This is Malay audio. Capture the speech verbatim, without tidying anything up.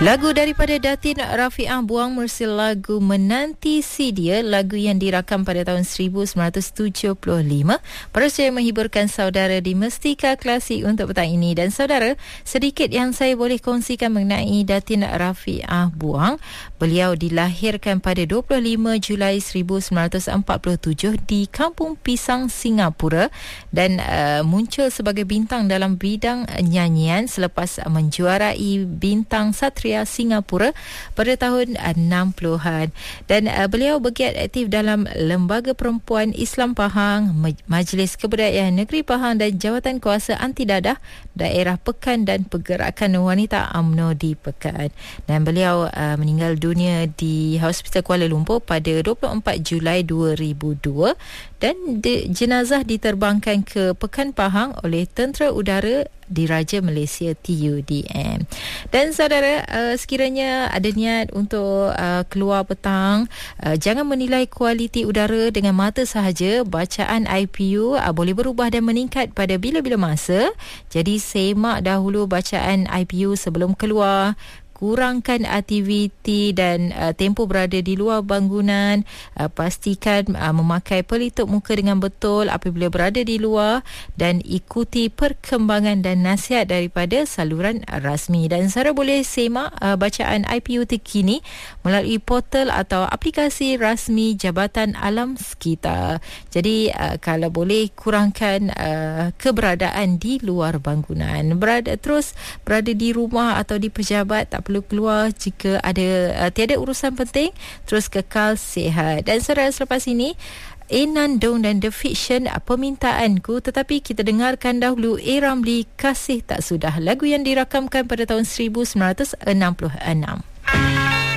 Lagu daripada Datin Rafiah Buang Mersil lagu Menanti Si Dia, lagu yang dirakam pada tahun seribu sembilan ratus tujuh puluh lima. Percaya menghiburkan saudara di Mestika Klasik untuk petang ini. Dan saudara, sedikit yang saya boleh kongsikan mengenai Datin Rafiah Buang. Beliau dilahirkan pada dua puluh lima Julai seribu sembilan ratus empat puluh tujuh di Kampung Pisang, Singapura, dan uh, muncul sebagai bintang dalam bidang nyanyian selepas menjuarai bintang Satria Singapura pada tahun enam puluhan. Dan uh, beliau bergiat aktif dalam Lembaga Perempuan Islam Pahang, Majlis Kebudayaan Negeri Pahang dan Jawatan Kuasa Anti Dadah Daerah Pekan dan Pergerakan Wanita U M N O di Pekan. Dan beliau uh, meninggal dunia di Hospital Kuala Lumpur pada dua puluh empat Julai dua ribu dua, dan de, jenazah diterbangkan ke Pekan Pahang oleh Tentera Udara Diraja Malaysia T U D M. Dan saudara, uh, sekiranya ada niat untuk uh, keluar petang, uh, jangan menilai kualiti udara dengan mata sahaja. Bacaan I P U uh, boleh berubah dan meningkat pada bila-bila masa. Jadi semak dahulu bacaan I P U sebelum keluar. Kurangkan aktiviti dan uh, tempoh berada di luar bangunan. Uh, pastikan uh, memakai pelitup muka dengan betul apabila berada di luar, dan ikuti perkembangan dan nasihat daripada saluran rasmi. Dan saudara boleh semak uh, bacaan I P U terkini melalui portal atau aplikasi rasmi Jabatan Alam Sekitar. Jadi uh, kalau boleh kurangkan uh, keberadaan di luar bangunan. Berada terus berada di rumah atau di pejabat, tak perlu keluar jika ada uh, tiada urusan penting. Terus kekal sihat. Dan saudara, selepas ini Enan Dong dan The Fiction, Permintaanku. Tetapi kita dengarkan dahulu A. Ramli, Kasih Tak Sudah, lagu yang dirakamkan pada tahun seribu sembilan ratus enam puluh enam.